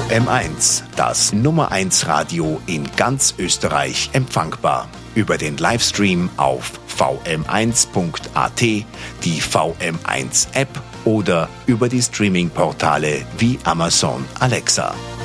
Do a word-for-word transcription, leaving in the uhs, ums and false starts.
M eins, das Nummer eins Radio in ganz Österreich, empfangbar. Über den Livestream auf v m eins punkt a t, die V M eins App oder über die Streaming-Portale wie Amazon Alexa.